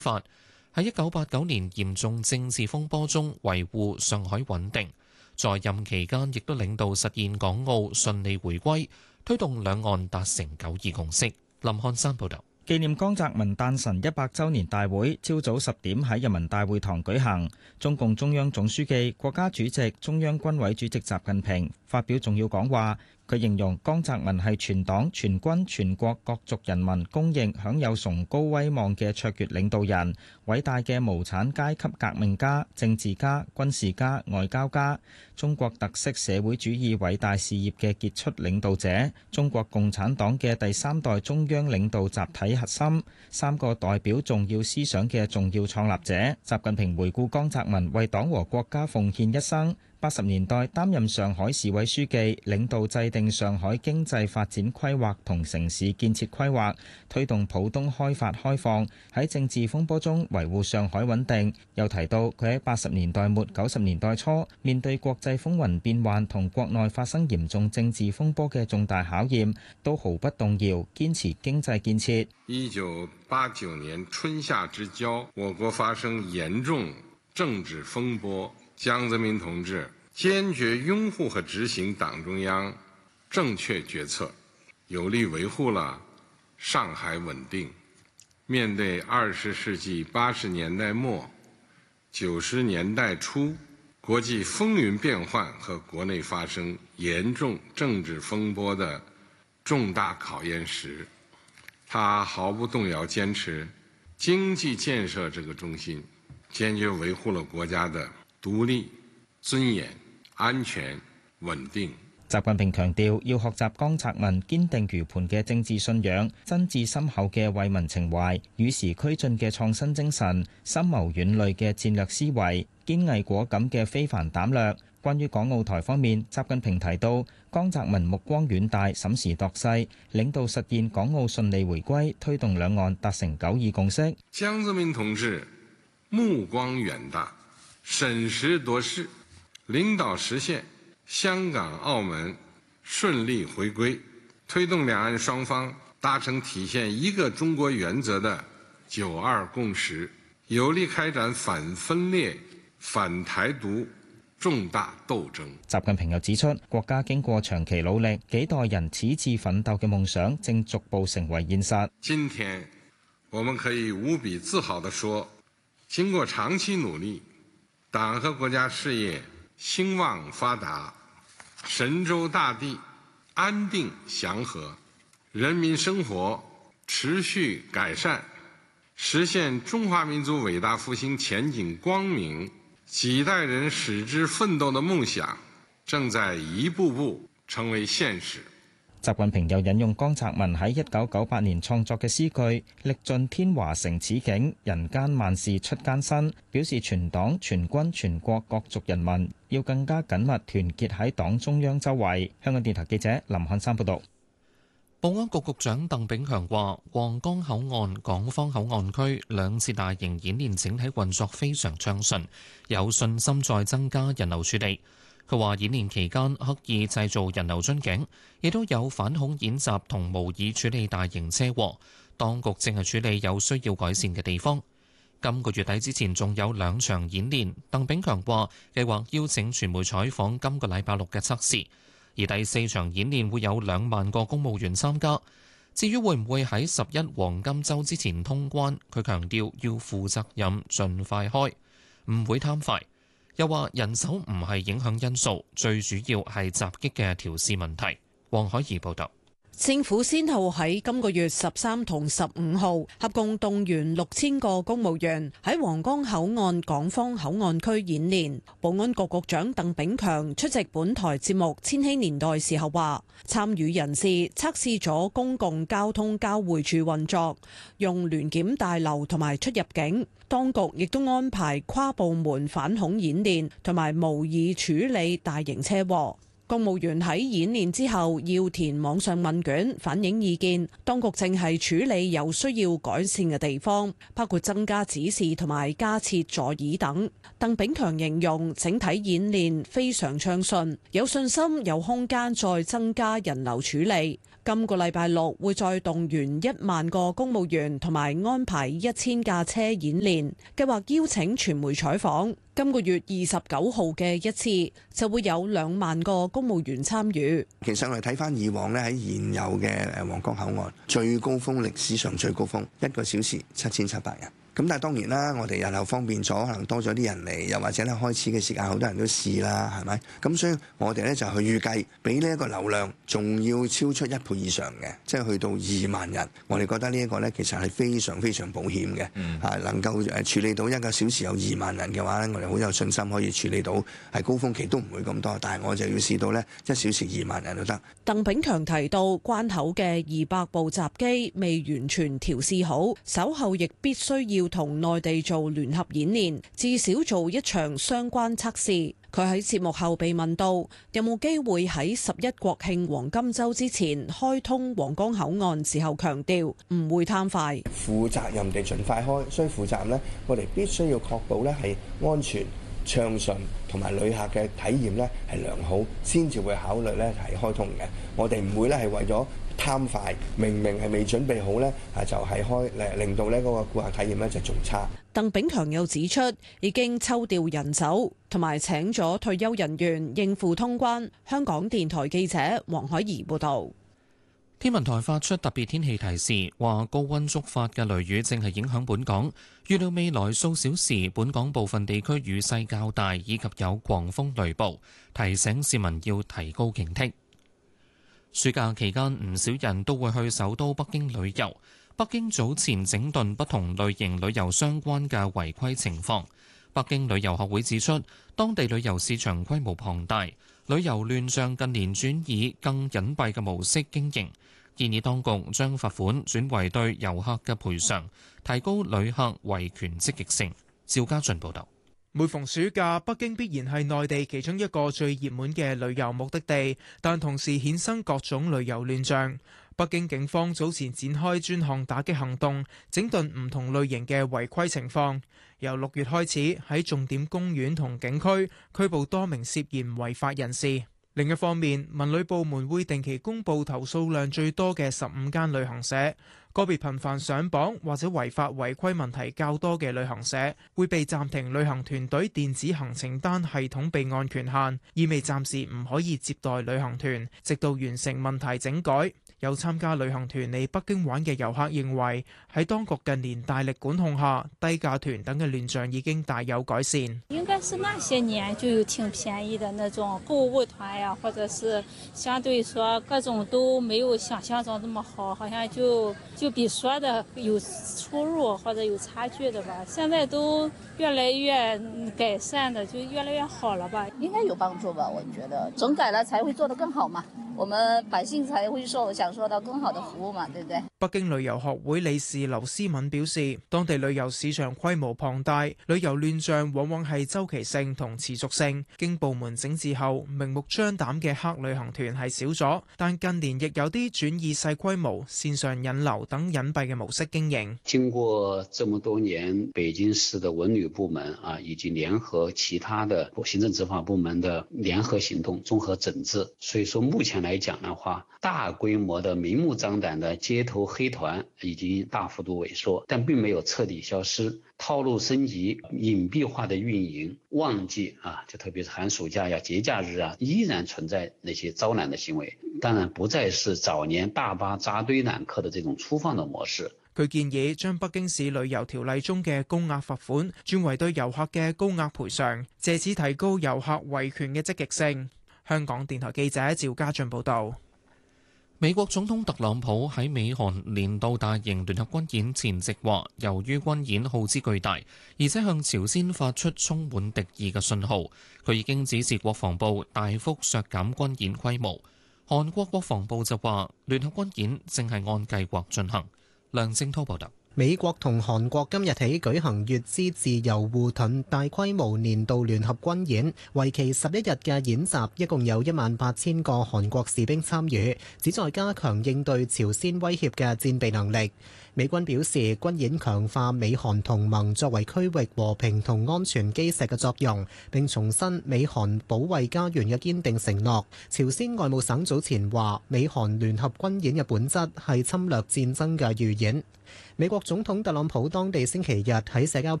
法喺1989年嚴重政治風波中維護上海穩定，在任期間亦都領導實現港澳順利回歸，推動兩岸達成9·2共識。林漢山報導。 紀念江澤民誕辰100週年大會朝早10點喺人民大會堂舉行，中共中央總書記、國家主席、中央軍委主席習近平發表重要講話。佢形容江澤民係全黨全軍全國各族人民公認享有崇高威望嘅卓越領導人，偉大嘅無產階級革命家、政治家、軍事家、外交家，中國特色社會主義偉大事業嘅傑出領導者，中國共產黨嘅第3代中央領導集體核心，3個代表重要思想嘅重要創立者。習近平回顧江澤民為黨和國家奉獻一生。80年代擔任上海市委書記，領導制定上海經濟發展規劃同城市建設規劃，推動浦東開發開放，喺政治風波中維護上海穩定。又提到佢喺80年代末90年代初，面對國際風雲變幻同國內發生嚴重政治風波嘅重大考驗，都毫不動搖，堅持經濟建設。 1989年春夏之交，我國發生嚴重政治風波，江澤民同志堅決擁護和執行黨中央正確決策，有力維護了上海穩定。面對20世紀80年代末、90年代初國際風雲變幻和國內發生嚴重政治風波的重大考驗時，他毫不動搖堅持經濟建設這個中心，堅決維護了國家的獨立、尊嚴、安全、穩定。 習近平強調，要學習江澤民堅定如磐嘅政治信仰、真摯深厚嘅為民情懷、與時俱進嘅創新精神、深謀遠慮嘅戰略思維、堅毅果敢嘅非凡膽略。關於港澳台方面，習近平提到，江澤民目光遠大、審時度勢，領導實現港澳順利回歸，推動兩岸達成9·2共識。 江澤民同志目光遠大、審時度勢，領導實現香港、澳門順利回歸，推動兩岸雙方達成體現一個中國原則的9·2共識，有力開展反分裂、反台獨重大鬥爭。 習近平又指出，國家經過長期努力，幾代人矢志奮鬥嘅夢想正逐步成為現實。 今天，我們可以無比自豪地說，經過長期努力，黨和國家事業興旺發達，神州大地安定祥和，人民生活持續改善，實現中華民族偉大復興前景光明，幾代人矢志奮鬥的夢想正在一步步成為現實。 習近平又引用江澤民喺1998年創作嘅詩句：歷盡天華成此景，人間萬事出艱辛。表示全黨全軍全國各族人民要更加緊密團結喺黨中央周圍。香港電台記者林漢山報道。 保安局局長鄧炳強話，皇崗口岸、港方口岸區兩次大型演練整體運作非常暢順，有信心再增加人流處理。佢話演練期間刻意製造人流樽頸，亦都有反恐演習同模擬處理大型車禍。當局正係處理有需要改善嘅地方。今個月底之前仲有2場演練。鄧炳強話計劃邀請傳媒採訪今個禮拜6嘅測試，而第4場演練會有2萬個公務員參加。至於會唔會喺11黃金週之前通關，佢強調要負責任，盡快開，唔會貪快。又話人手唔係影響因素，最主要係襲擊嘅調試問題。黃海怡報導。 政府先後喺今個月13同15號合共動員6000個公務員喺皇崗口岸港方口岸區演練。保安局局長鄧炳強出席本台節目《千禧年代》時候話，參與人士測試咗公共交通交匯處運作，用聯檢大樓同埋出入境。當局亦都安排跨部門反恐演練同埋模擬處理大型車禍。 公務員喺演練之後要填網上問卷反映意見，當局正係處理有需要改善嘅地方，包括增加指示同埋加設座椅等。鄧炳強形容整體演練非常暢順，有信心有空間再增加人流處理。今個禮拜六會再動員1萬個公務員同埋安排1000架車演練，計劃邀請傳媒採訪。今個月29號嘅一次就會有2萬個公務員參與。 其實我哋睇翻以往咧，喺現有嘅皇崗口岸最高峰，歷史上最高峰1個小時7700人。咁但係當然啦，我哋人流方便咗，可能多咗啲人嚟，又或者咧開始嘅時間好多人都試啦，係咪？咁所以我哋咧就去預計比呢一個流量仲要超出1倍以上嘅，即係去到2萬人。我哋覺得呢一個咧其實係非常非常保險嘅，能夠處理到1個小時有2萬人嘅話咧，我哋好有信心可以處理到，係高峰期都唔會咁多，但係我就要試到咧1小時2萬人都得。 鄧炳強提到關口嘅200部閘機未完全調試好，稍後亦必須要同內地做聯合演練，至少做一場相關測試。佢喺節目後被問到有冇機會喺11國慶黃金週之前開通皇崗口岸時候，強調唔會貪快， 負責任地盡快開。所以負責任呢，我哋必須要確保呢係安全暢順，同埋旅客嘅體驗呢係良好，先至會考慮呢係開通嘅。我哋唔會呢係為咗貪快，明明係未準備好呢，就係開令到呢嗰個顧客體驗呢就仲差。 鄧炳強又指出，已經抽調人手，同埋請咗退休人員應付通關。香港電台記者黃海怡報導。 天文台發出特別天氣提示，話高溫觸發嘅雷雨正係影響本港，預料未來數小時本港部分地區雨勢較大，以及有狂風雷暴，提醒市民要提高警惕。暑假期間唔少人都會去首都北京旅遊。北京早前整頓不同類型旅遊相關嘅違規情況。北京旅遊學會指出，當地旅遊市場規模龐大，旅遊亂象近年轉以更隱蔽嘅模式經營，建議當局將罰款轉為對遊客嘅賠償，提高旅客維權積極性。趙家俊報導。 每逢暑假，北京必然係內地其中一個最熱門嘅旅遊目的地，但同時衍生各種旅遊亂象。北京警方早前展開專項打擊行動，整頓唔同類型嘅違規情況。由6月開始，喺重點公園同景區拘捕多名涉嫌違法人士。另一方面，文旅部門會定期公布投訴量最多嘅15間旅行社，個別頻繁上榜或者違法違規問題較多嘅旅行社會被暫停旅行團隊電子行程單系統備案權限，意味暫時唔可以接待旅行團，直到完成問題整改。有參加旅行團嚟北京玩嘅遊客認為，喺當局近年大力管控下，低價團等嘅亂象已經大有改善。 應該是那些年就有挺便宜的那種購物團呀，或者是相對說各種都沒有想象中這麼好，好像就比說的有出入或者有差距的吧。現在都越來越改善的，就越來越好了吧。 應該有幫助吧，我覺得整改了才會做得更好嘛，我們百姓才會享受到更好的服務嘛，對不對？ 北京旅遊學會理事劉思敏表示，當地旅遊市場規模龐大，旅遊亂象往往係周期性同持續性。經部門整治後，明目張膽嘅黑旅行團係少咗，但近年亦有啲轉以細規模、線上引流等隱蔽嘅模式經營。 經過這麼多年，北京市的文旅部門以及聯合其他的行政執法部門的聯合行動、綜合整治，所以說目前來講的話，大規模的明目張膽的街頭黑團已經大幅度萎縮，但並沒有徹底消失。套路升級、隱蔽化的運營，旺季就特別是寒暑假呀、節假日依然存在那些招攬的行為，當然不再是早年大巴扎堆攬客的這種粗放的模式。 佢建議將北京市旅遊條例中嘅高額罰款轉為對遊客嘅高額賠償，借此提高遊客維權嘅積極性。香港電台記者趙家俊報導。 美國總統特朗普喺美韓年度大型聯合軍演前夕話，由於軍演耗資巨大，而且向朝鮮發出充滿敵意嘅信號，佢已經指示國防部大幅削減軍演規模。韓國國防部就話，聯合軍演正係按計劃進行。梁正滔報道。 美國同韓國今日起舉行乙支自由護盾大規模年度聯合軍演，為期11日嘅演習，一共有18000個韓國士兵參與，旨在加強應對朝鮮威脅嘅戰備能力。美軍表示，軍演強化美韓同盟作為區域和平同安全基石嘅作用，並重申美韓保衛家園嘅堅定承諾。朝鮮外務省早前話，美韓聯合軍演嘅本質係侵略戰爭嘅預演。美國總統特朗普當地星期日喺社交